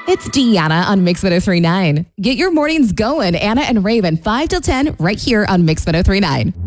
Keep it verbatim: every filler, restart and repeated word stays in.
It's Deanna on Mix one oh three point nine. Get your mornings going. Anna and Raven, five till ten, right here on Mix one oh three point nine.